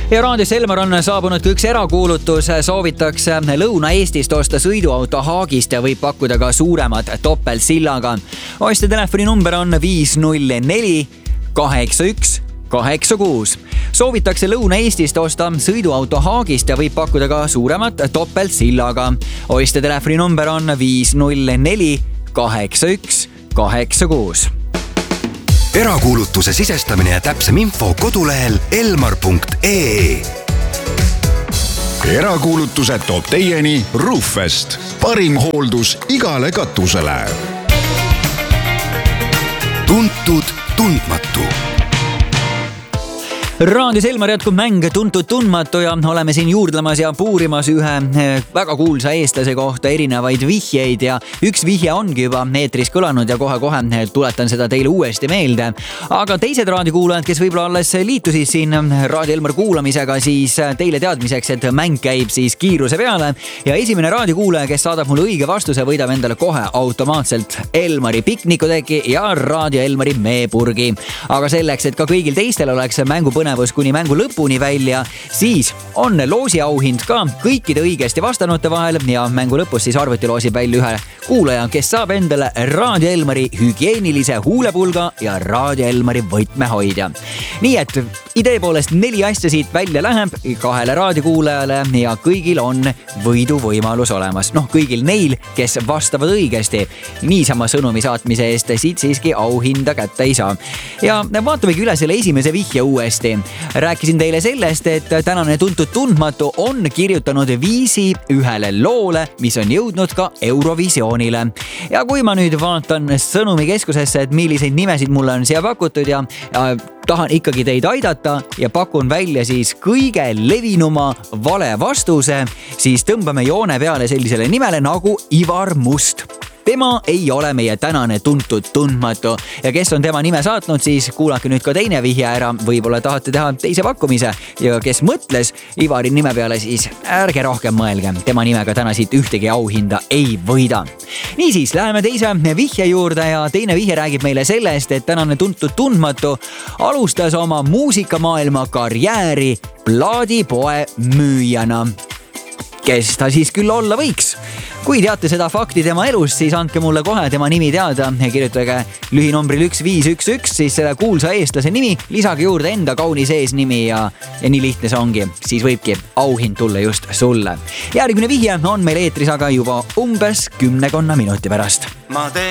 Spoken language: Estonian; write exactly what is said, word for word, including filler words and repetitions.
Ja raadios Elmar on saabunud ka üks erakuulutus. Soovitakse Lõuna-Eestist osta sõiduauto Haagist ja võib pakkuda ka suuremat topeltsillaga. Ostja telefoni number on viis null neli kaheksa üks kaheksa kuus. Soovitakse Lõuna-Eestist osta sõiduauto Haagist ja võib pakkuda ka suuremat topeltsillaga. Ostja telefoni number on viis null neli kaheksa üks kaheksa kuus. Erakuulutuse sisestamine ja täpsem info kodulehel elmar punkt ee. Erakuulutuse toob teieni Roofest. Parim hooldus igale katusele. Tuntud tundmatu. Raadios Elmar jätkub mäng Tuntud tundmatu ja oleme siin juurdlemas ja puurimas ühe väga kuulsa eestlase kohta erinevaid vihjeid ja üks vihje ongi juba eetris kõlanud ja kohe-kohe tuletan seda teile uuesti meelde. Aga teised raadikuulajad, kes võib-olla alles liitusid siin Raadio Elmar kuulamisega, siis teile teadmiseks, et mäng käib siis kiiruse peale ja esimene raadikuulaja, kes saadab mulle õige vastuse, võidab endale kohe automaatselt Elmari piknikuteki ja Raadio Elmari meepurgi. Aga selleks, et ka kõigil teistel oleks mängu põnevus kuni mängu lõpuni välja, siis on loosi auhind ka kõikide õigesti vastanute vahel ja mängu lõpus siis arvuti loosib välja ühe kuulaja, kes saab endale Raadio Elmari hügieenilise huulepulga ja Raadio Elmari võtmehoidja. Nii et idee poolest neli asja siit välja läheb kahele raadikuulajale ja kõigil on võiduvõimalus olemas. Noh, kõigil neil, kes vastavad õigesti. Niisama sõnumi saatmise eest siit siiski auhinda kätte ei saa. Ja vaatamegi üle selle esimese vihje uuesti. Rääkisin teile sellest, et tänane Tuntud tundmatu on kirjutanud viisi ühele loole, mis on jõudnud ka Eurovisioonile. Ja kui ma nüüd vaatan sõnumikeskusesse, et milliseid nimesid mulle on siia pakutud ja, ja tahan ikkagi teid aidata ja pakun välja siis kõige levinuma vale vastuse, siis tõmbame joone peale sellisele nimele nagu Ivar Must. Tema ei ole meie tänane Tuntud tundmatu ja kes on tema nime saatnud, siis kuulake nüüd ka teine vihje ära. Võib-olla tahate teha teise pakkumise ja kes mõtles Ivari nime peale, siis ärge rohkem mõelge. Tema nimega täna siit ühtegi auhinda ei võida. Niisiis, läheme teise vihje juurde ja teine vihje räägib meile sellest, et tänane Tuntud tundmatu alustas oma muusikamaailma karjääri plaadipoe müüjana. Kes ta siis küll olla võiks? Kui teate seda fakti tema elust, siis andke mulle kohe tema nimi teada ja kirjutage lühinumbril üks viis üks üks, siis selle kuulsa eestlase nimi, lisage juurde enda kaunis eesnimi ja, ja nii lihtne see ongi. Siis võibki auhind tulla just sulle. Järgmine vihje on meil eetris aga juba umbes kümnekonna minuti pärast.